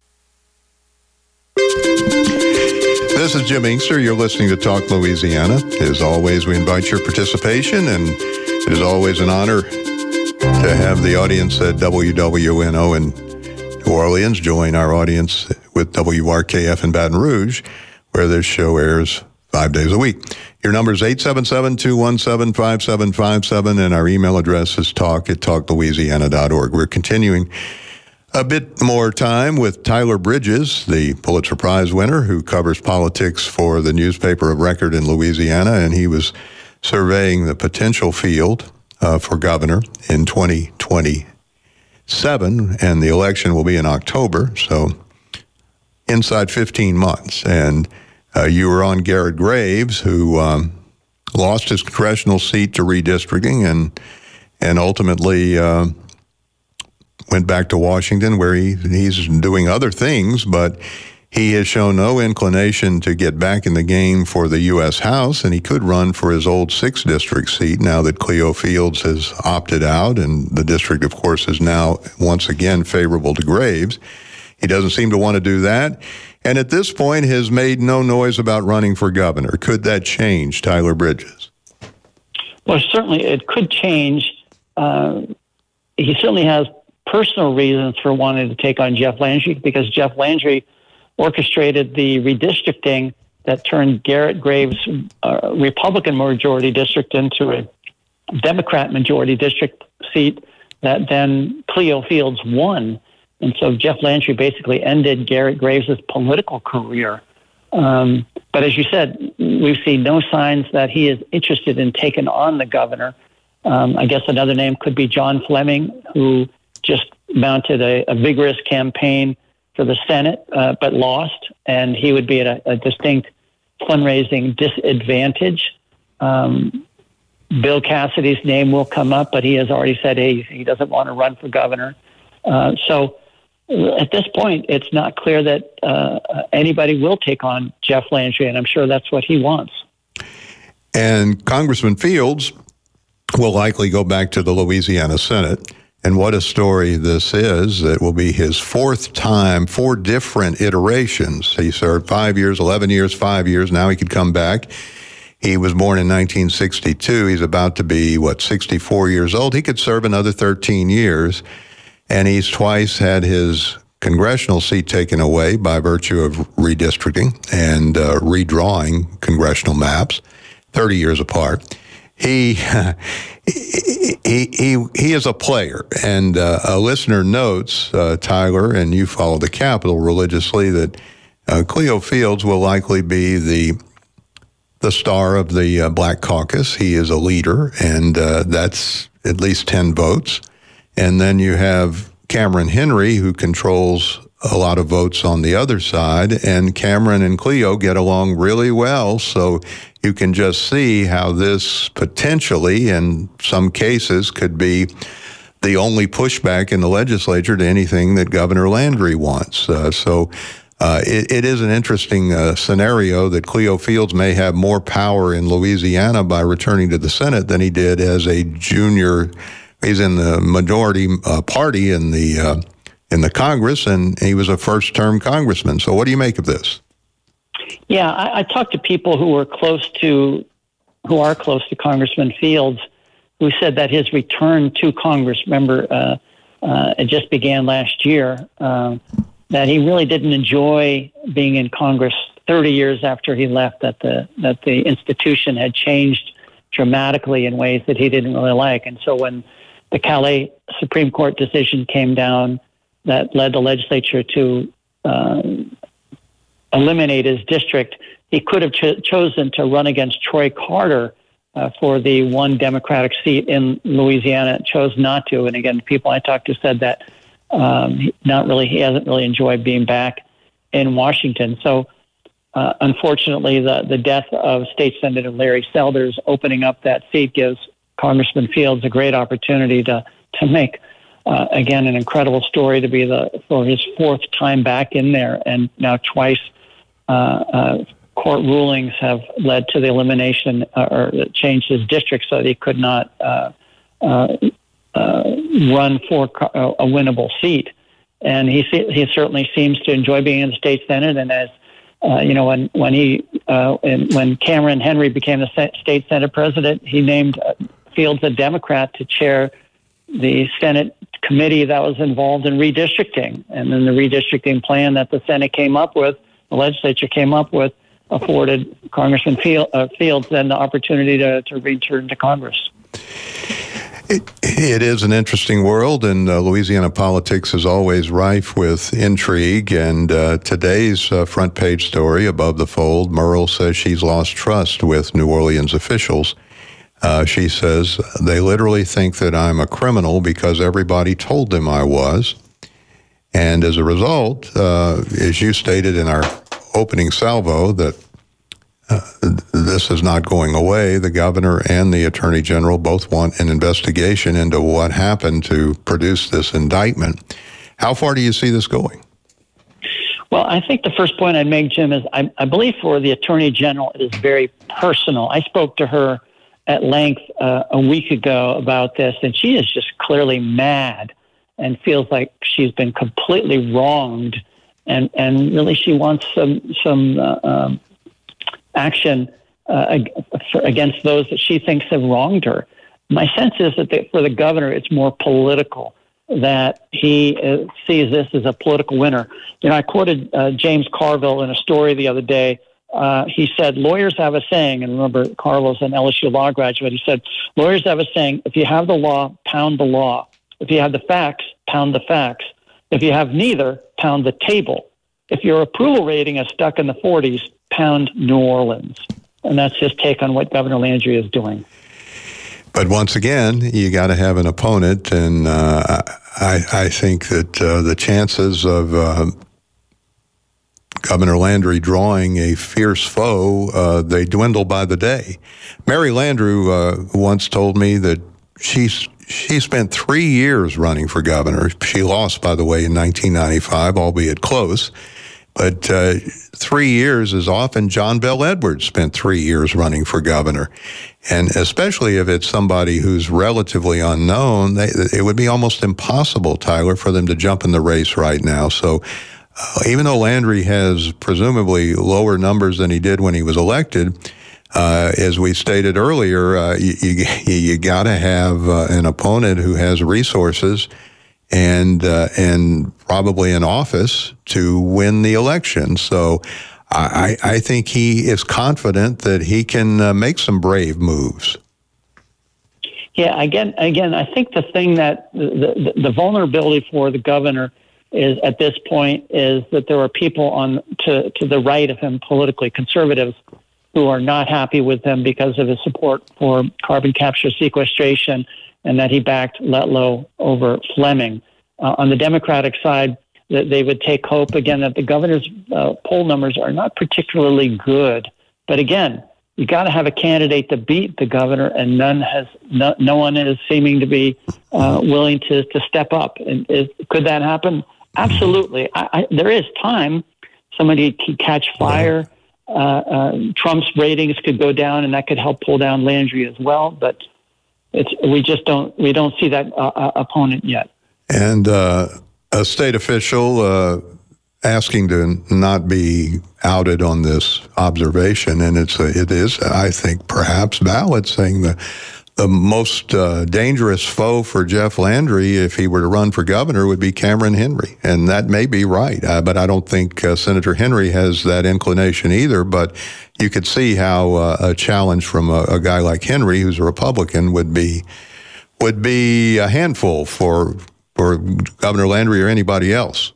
This is Jim Inkster. You're listening to Talk Louisiana. As always, we invite your participation, and it is always an honor to have the audience at W W N O in New Orleans join our audience with W R K F in Baton Rouge, where this show airs five days a week. Your number is eight seven seven, two one seven, five seven five seven, and our email address is talk at talk louisiana dot org. We're continuing a bit more time with Tyler Bridges, the Pulitzer Prize winner who covers politics for the newspaper of record in Louisiana, and he was surveying the potential field uh, for governor in twenty twenty-seven, and the election will be in October, so inside fifteen months. And uh, you were on Garrett Graves, who um, lost his congressional seat to redistricting and and ultimately uh, went back to Washington, where he he's doing other things, but he has shown no inclination to get back in the game for the U S House, and he could run for his old sixth district seat now that Cleo Fields has opted out, and the district, of course, is now once again favorable to Graves. He doesn't seem to want to do that, and at this point has made no noise about running for governor. Could that change, Tyler Bridges?
Well, certainly it could change. Uh, he certainly has personal reasons for wanting to take on Jeff Landry, because Jeff Landry orchestrated the redistricting that turned Garrett Graves' uh, Republican majority district into a Democrat majority district seat that then Cleo Fields won. And so Jeff Landry basically ended Garrett Graves' political career. Um, but as you said, we've seen no signs that he is interested in taking on the governor. Um, I guess another name could be John Fleming, who just mounted a, a vigorous campaign for the Senate, uh, but lost, and he would be at a, a distinct fundraising disadvantage. Um, Bill Cassidy's name will come up, but he has already said hey, he doesn't want to run for governor. Uh, so at this point, it's not clear that uh, anybody will take on Jeff Landry, and I'm sure that's what he wants.
And Congressman Fields will likely go back to the Louisiana Senate. And what a story this is. It will be his fourth time, four different iterations. He served five years, eleven years, five years. Now he could come back. He was born in nineteen sixty-two. He's about to be, what, sixty-four years old. He could serve another thirteen years. And he's twice had his congressional seat taken away by virtue of redistricting and uh, redrawing congressional maps, thirty years apart. He, he he he is a player, and uh, a listener notes, uh, Tyler, and you follow the Capitol religiously, that uh, Cleo Fields will likely be the the star of the uh, Black Caucus. He is a leader, and uh, that's at least ten votes. And then you have Cameron Henry, who controls a lot of votes on the other side, and Cameron and Cleo get along really well, so you can just see how this potentially, in some cases, could be the only pushback in the legislature to anything that Governor Landry wants. Uh, so uh, it, it is an interesting uh, scenario that Cleo Fields may have more power in Louisiana by returning to the Senate than he did as a junior. He's in the majority uh, party in the uh, in the Congress, and he was a first-term congressman. So what do you make of this?
Yeah, I, I talked to people who were close to, who are close to Congressman Fields, who said that his return to Congress, remember, uh, uh, it just began last year, uh, that he really didn't enjoy being in Congress thirty years after he left, that the that the institution had changed dramatically in ways that he didn't really like. And so when the Calais Supreme Court decision came down that led the legislature to uh, eliminate his district, he could have cho- chosen to run against Troy Carter uh, for the one Democratic seat in Louisiana, chose not to. And again, people I talked to said that um, not really, he hasn't really enjoyed being back in Washington. So uh, unfortunately, the, the death of State Senator Larry Selders opening up that seat gives Congressman Fields a great opportunity to to make uh, again an incredible story to be the for his fourth time back in there, and now twice uh, uh, court rulings have led to the elimination uh, or changed his district so that he could not uh, uh, uh, run for a winnable seat, and he he certainly seems to enjoy being in the state senate, and as Uh, you know, when when he uh, when Cameron Henry became the state Senate president, he named Fields a Democrat to chair the Senate committee that was involved in redistricting, and then the redistricting plan that the Senate came up with, the legislature came up with, afforded Congressman Field, uh, Fields then the opportunity to, to return to Congress.
It, it is an interesting world, and uh, Louisiana politics is always rife with intrigue. And uh, today's uh, front page story, Above the Fold, Murrell says she's lost trust with New Orleans officials. Uh, she says, they literally think that I'm a criminal because everybody told them I was. And as a result, uh, as you stated in our opening salvo, that Uh, this is not going away. The governor and the attorney general both want an investigation into what happened to produce this indictment. How far do you see this going?
Well, I think the first point I'd make, Jim, is I, I believe for the attorney general, it is very personal. I spoke to her at length uh, a week ago about this, and she is just clearly mad and feels like she's been completely wronged, and, and really she wants some some uh, um, action uh, against those that she thinks have wronged her. My sense is that they, for the governor, it's more political, that he uh, sees this as a political winner. You know, I quoted uh, James Carville in a story the other day. Uh, he said, lawyers have a saying, and remember, Carville's an L S U law graduate. He said, lawyers have a saying, if you have the law, pound the law. If you have the facts, pound the facts. If you have neither, pound the table. If your approval rating is stuck in the forties, pound New Orleans. And that's his take on what Governor Landry is doing.
But once again, you got to have an opponent, and uh, I, I think that uh, the chances of uh, Governor Landry drawing a fierce foe, uh, they dwindle by the day. Mary Landrieu uh, once told me that she's she spent three years running for governor. She lost, by the way, in nineteen ninety-five, albeit close. But uh, three years is often. John Bel Edwards spent three years running for governor. And especially if it's somebody who's relatively unknown, they, it would be almost impossible, Tyler, for them to jump in the race right now. So uh, even though Landry has presumably lower numbers than he did when he was elected, uh, as we stated earlier, uh, you, you, you got to have uh, an opponent who has resources and uh, and probably an office to win the election. So I, I think he is confident that he can uh, make some brave moves.
Yeah, again, again, I think the thing that the, the, the vulnerability for the governor is at this point is that there are people on to, to the right of him, politically conservatives, who are not happy with him because of his support for carbon capture sequestration, and that he backed Letlow over Fleming. Uh, on the Democratic side, that they would take hope, again, that the governor's uh, poll numbers are not particularly good. But again, you got to have a candidate to beat the governor, and none has, no, no one is seeming to be uh, willing to, to step up. And is, could that happen? Absolutely. I, I, there is time. Somebody could catch fire. Uh, uh, Trump's ratings could go down, and that could help pull down Landry as well. But It's, we just don't we don't see that uh, opponent yet.
And uh, a state official uh, asking to not be outed on this observation, and it's a, it is, I think, perhaps valid, saying the the most uh, dangerous foe for Jeff Landry, if he were to run for governor, would be Cameron Henry, and that may be right. Uh, but I don't think uh, Senator Henry has that inclination either. But you could see how uh, a challenge from a, a guy like Henry, who's a Republican, would be would be a handful for for Governor Landry or anybody else.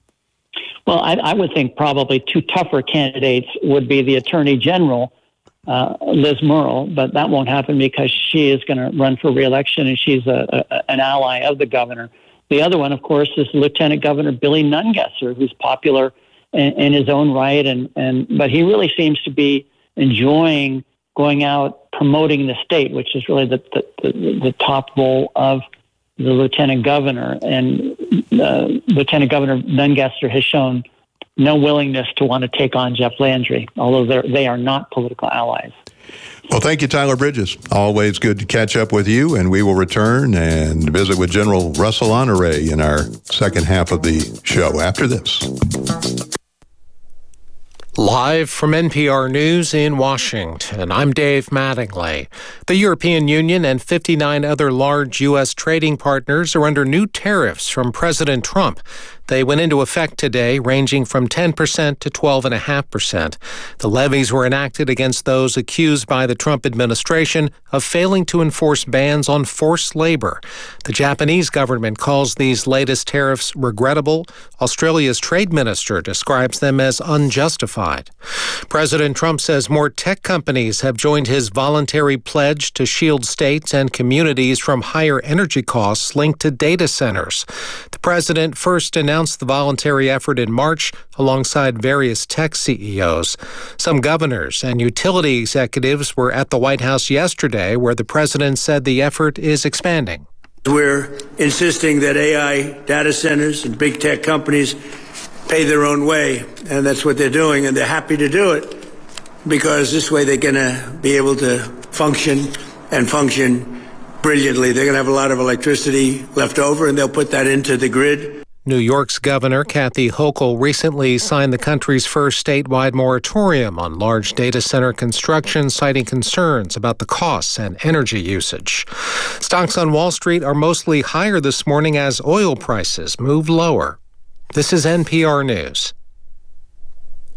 Well, I, I would think probably two tougher candidates would be the Attorney General, uh, Liz Murrill, but that won't happen because she is going to run for re-election, and she's a, a, an ally of the governor. The other one, of course, is Lieutenant Governor Billy Nungesser, who's popular in, in his own right, and, and but he really seems to be enjoying going out promoting the state, which is really the the, the, the top role of the lieutenant governor. And uh, Lieutenant Governor Nungesser has shown no willingness to want to take on Jeff Landry, although they are not political allies.
Well, thank you, Tyler Bridges. Always good to catch up with you, and we will return and visit with General Russell Honore in our second half of the show after this.
Live from N P R News in Washington, I'm Dave Mattingly. The European Union and fifty-nine other large U S trading partners are under new tariffs from President Trump. They went into effect today, ranging from ten percent to twelve point five percent. The levies were enacted against those accused by the Trump administration of failing to enforce bans on forced labor. The Japanese government calls these latest tariffs regrettable. Australia's trade minister describes them as unjustified. President Trump says more tech companies have joined his voluntary pledge to shield states and communities from higher energy costs linked to data centers. The president first announced the voluntary effort in March alongside various tech C E Os. Some governors and utility executives were at the White House yesterday, where the president said the effort is expanding.
We're insisting that A I data centers and big tech companies pay their own way, and that's what they're doing, and they're happy to do it because this way they're going to be able to function and function brilliantly. They're going to have a lot of electricity left over, and they'll put that into the grid.
New York's Governor Kathy Hochul recently signed the country's first statewide moratorium on large data center construction, citing concerns about the costs and energy usage. Stocks on Wall Street are mostly higher this morning as oil prices move lower. This is N P R News.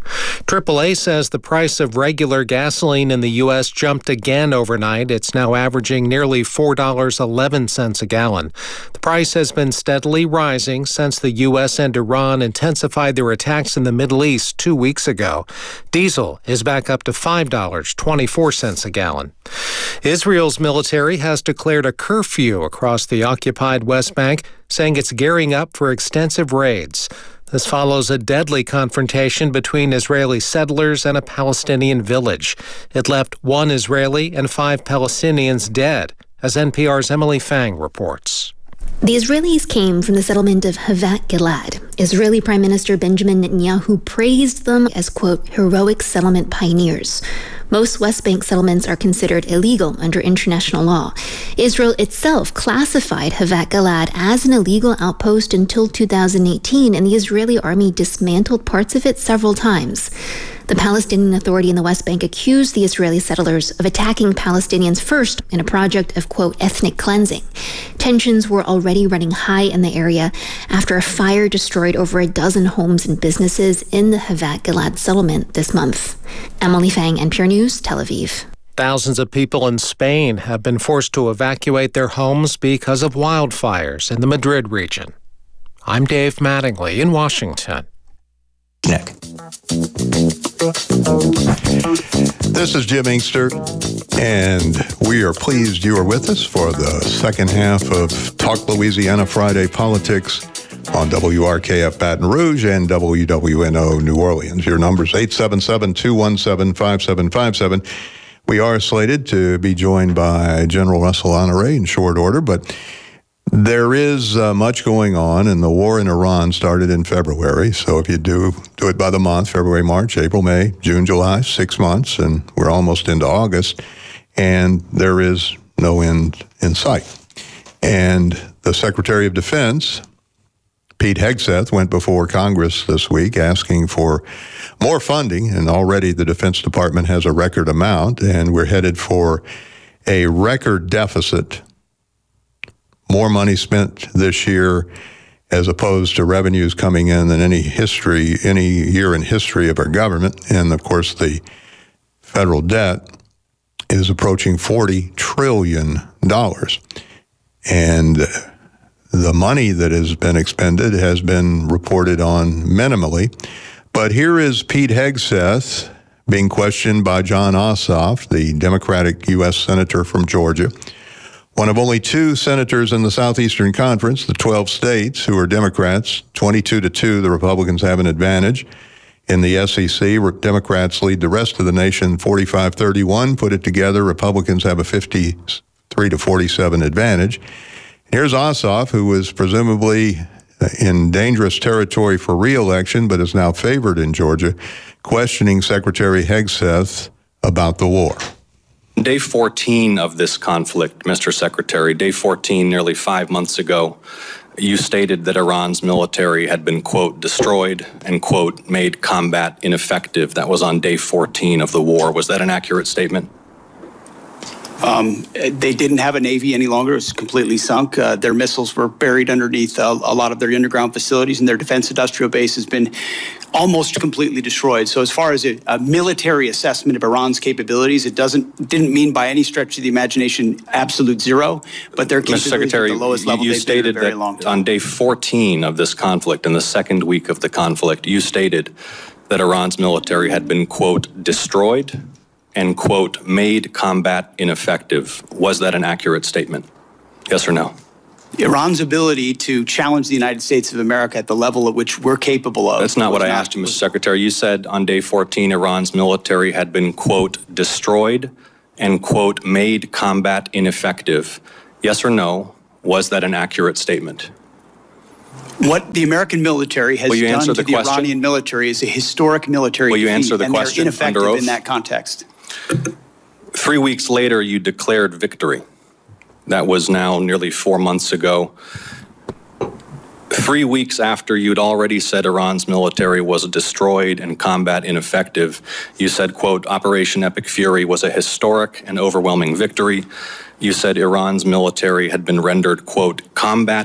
triple A says the price of regular gasoline in the U S jumped again overnight. It's now averaging nearly four dollars and eleven cents a gallon. The price has been steadily rising since the U S and Iran intensified their attacks in the Middle East two weeks ago. Diesel is back up to five dollars and twenty-four cents a gallon. Israel's military has declared a curfew across the occupied West Bank, saying it's gearing up for extensive raids. This follows a deadly confrontation between Israeli settlers and a Palestinian village. It left one Israeli and five Palestinians dead, as N P R's Emily Fang reports.
The Israelis came from the settlement of Havat Gilad. Israeli Prime Minister Benjamin Netanyahu praised them as, quote, heroic settlement pioneers. Most West Bank settlements are considered illegal under international law. Israel itself classified Havat Gilad as an illegal outpost until two thousand eighteen, and the Israeli army dismantled parts of it several times. The Palestinian Authority in the West Bank accused the Israeli settlers of attacking Palestinians first in a project of, quote, ethnic cleansing. Tensions were already running high in the area after a fire destroyed over a dozen homes and businesses in the Havat Gilad settlement this month. Emily Fang, N P R News, Tel Aviv.
Thousands of people in Spain have been forced to evacuate their homes because of wildfires in the Madrid region. I'm Dave Mattingly in Washington.
Nick. This is Jim Inkster, and we are pleased you are with us for the second half of Talk Louisiana Friday Politics on W R K F Baton Rouge and W W N O New Orleans. Your number's eight seven seven, two one seven, five seven five seven. We are slated to be joined by General Russell Honore in short order, but there is uh, much going on, and the war in Iran started in February. So if you do do it by the month, February, March, April, May, June, July, six months, and we're almost into August, and there is no end in sight. And the Secretary of Defense, Pete Hegseth, went before Congress this week asking for more funding, and already the Defense Department has a record amount, and we're headed for a record deficit. More money spent this year as opposed to revenues coming in than any history, any year in history of our government. And of course, the federal debt is approaching forty trillion dollars. And the money that has been expended has been reported on minimally. But here is Pete Hegseth being questioned by Jon Ossoff, the Democratic U S Senator from Georgia, one of only two senators in the Southeastern Conference, the twelve states, who are Democrats. twenty-two to two, the Republicans have an advantage. In the S E C, Democrats lead the rest of the nation forty-five thirty-one. Put it together, Republicans have a fifty-three to forty-seven advantage. Here's Ossoff, who was presumably in dangerous territory for re-election, but is now favored in Georgia, questioning Secretary Hegseth about the war.
Day fourteen of this conflict, Mister Secretary, day fourteen, nearly five months ago, you stated that Iran's military had been, quote, destroyed and, quote, made combat ineffective. That was on day fourteen of the war. Was that an accurate statement?
Um, they didn't have a Navy any longer. It was completely sunk. Uh, their missiles were buried underneath uh, a lot of their underground facilities, and their defense industrial base has been almost completely destroyed. So as far as a, a military assessment of Iran's capabilities, it doesn't didn't mean by any stretch of the imagination absolute zero, but their capabilities
Mister Secretary,
at the lowest level
you
they've
stated
been in a very
that
long time.
On day fourteen of this conflict, in the second week of the conflict, you stated that Iran's military had been, quote, destroyed and, quote, made combat ineffective. Was that an accurate statement? Yes or no?
Iran's ability to challenge the United States of America at the level at which we're capable of.
That's not what I asked you, Mister Secretary. You said on day fourteen, Iran's military had been, quote, destroyed and, quote, made combat ineffective. Yes or no? Was that an accurate statement?
What the American military has done to the, the Iranian military is a historic military
Will you
defeat,
answer the
and
question
they're ineffective
under oath?
in that context.
Three weeks later, you declared victory. That was now nearly four months ago. Three weeks after you'd already said Iran's military was destroyed and combat ineffective, you said, quote, Operation Epic Fury was a historic and overwhelming victory. You said Iran's military had been rendered, quote, combat